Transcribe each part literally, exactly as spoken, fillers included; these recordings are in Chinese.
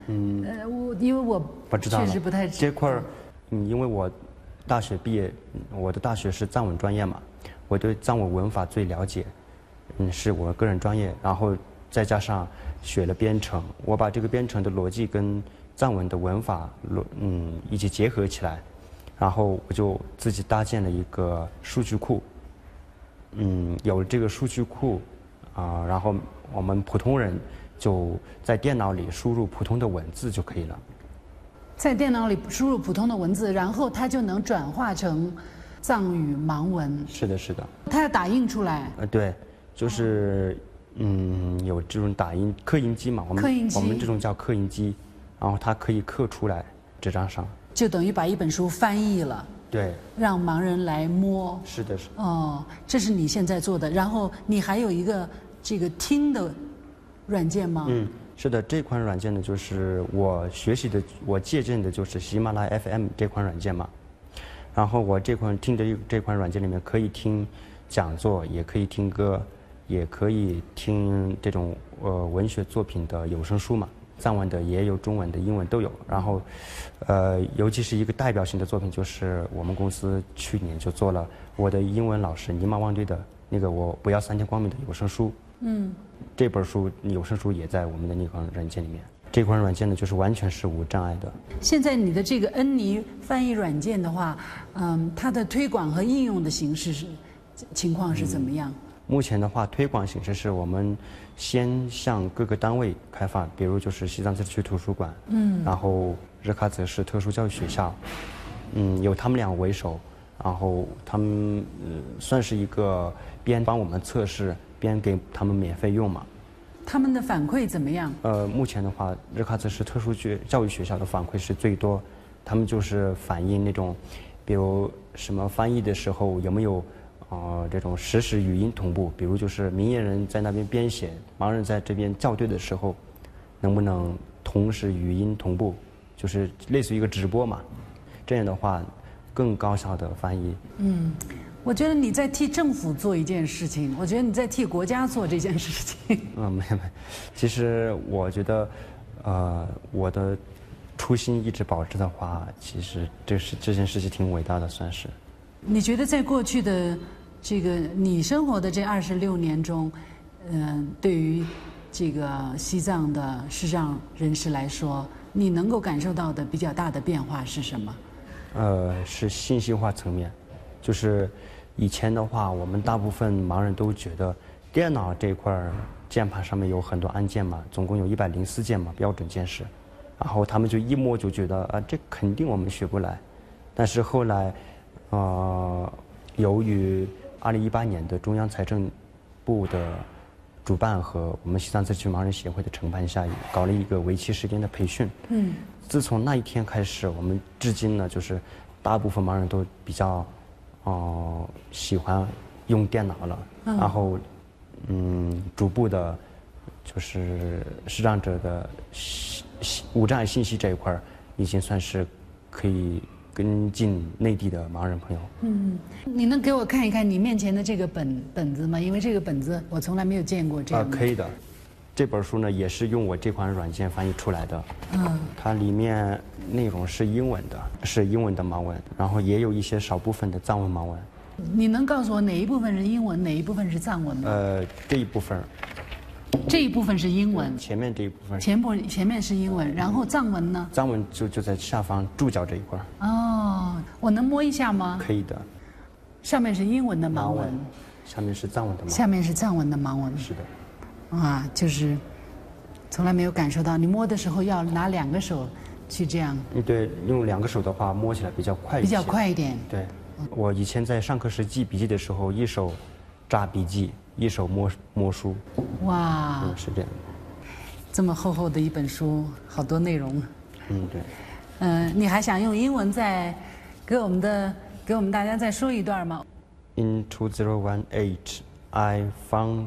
嗯， 呃，我因为我不知道确实不太这块儿，嗯，因为我大学毕业，我的大学是藏文专业嘛，我对藏文文法最了解，嗯，是我个人专业，然后再加上学了编程，我把这个编程的逻辑跟藏文的文法逻嗯一起结合起来，然后我就自己搭建了一个数据库，嗯，有了这个数据库啊、然后我们普通人就在电脑里输入普通的文字就可以了。 在电脑里输入普通的文字，然后它就能转化成藏语盲文。 是的，是的。 它要打印出来。 呃，对，就是嗯，有这种打印刻印机嘛，我们刻印机我们这种叫刻印机，然后它可以刻出来纸张上。 就等于把一本书翻译了， 对， 让盲人来摸。 是的，是的。 哦，这是你现在做的。然后你还有一个这个听的软件吗？ 嗯，是的，这款软件呢，就是我学习的，我借鉴的就是喜马拉雅 F M 这款软件嘛。然后我这款听的这款软件里面可以听讲座，也可以听歌，也可以听这种呃文学作品的有声书嘛。藏文的也有，中文的、英文都有。然后，呃，尤其是一个代表性的作品，就是我们公司去年就做了我的英文老师尼玛旺堆的那个《我不要三天光明》的有声书。 嗯， 这本书有声书也在我们的那款软件里面。这款软件呢，就是完全是无障碍的。 现在你的这个恩尼翻译软件的话，嗯，它的推广和应用的形式是情况是怎么样？ 嗯、目前的话，推广形式是我们先向各个单位开发，比如就是西藏自治区图书馆，嗯，然后日喀则市特殊教育学校，嗯，由他们俩为首，然后他们、呃、算是一个边帮我们测试，边给他们免费用嘛。 他们的反馈怎么样？ 呃，目前的话，日喀则市特殊教教育学校的反馈是最多，他们就是反映那种，比如什么翻译的时候有没有，呃，这种实时语音同步，比如就是明眼人在那边编写，盲人在这边校对的时候，能不能同时语音同步，就是类似于一个直播嘛，这样的话，更高效的翻译。 嗯。我觉得你在替政府做一件事情，我觉得你在替国家做这件事情。 嗯，没有没有，其实我觉得，呃，我的初心一直保持的话，其实这是这件事情挺伟大的，算是。 你觉得在过去的这个你生活的这二十六年中，嗯、呃，对于这个西藏的视障人士来说，你能够感受到的比较大的变化是什么？ 呃，是信息化层面，就是。以前的话，我们大部分盲人都觉得电脑这块键盘上面有很多按键嘛，总共有一百零四键嘛，标准键是，然后他们就一摸就觉得啊，这肯定我们学不来。但是后来，呃，由于二零一八年的中央财政部的主办和我们西藏自治区盲人协会的承办下，搞了一个为期十天的培训。嗯，自从那一天开始，我们至今呢，就是大部分盲人都比较。哦、呃，喜欢用电脑了，嗯、然后，嗯，逐步的，就是视障者的无障碍信息这一块已经算是可以跟进内地的盲人朋友。 嗯，你能给我看一看你面前的这个本本子吗？因为这个本子我从来没有见过这样的。 啊、呃，可以的。这本书呢，也是用我这款软件翻译出来的。嗯，它里面内容是英文的，是英文的盲文，然后也有一些少部分的藏文盲文。 你能告诉我哪一部分是英文，哪一部分是藏文吗？ 呃，这一部分。 这一部分是英文。 前面这一部分。 前部前面是英文，然后藏文呢？ 藏文就就在下方注脚这一块。 哦，我能摸一下吗？ 可以的。 上面是英文的盲文， 文下面是藏文的盲文。 下面是藏文的盲文。 是的。 啊，就是从来没有感受到，你摸的时候要拿两个手去这样。 对，用两个手的话摸起来比较快一些。 比较快一点。 对，我以前在上课时记笔记的时候，一手扎笔记，一手摸摸书。 哇， 嗯，是这样。 这么厚厚的一本书，好多内容。 嗯，对。 嗯、呃，你还想用英文再给我们的给我们大家再说一段吗 ？In two thousand eight, I found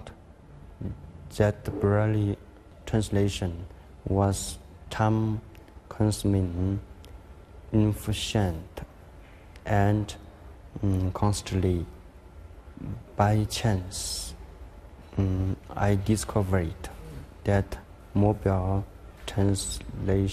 that the Braille translation was time-consuming, inefficient, and um, costly. By chance, um, I discovered that mobile translation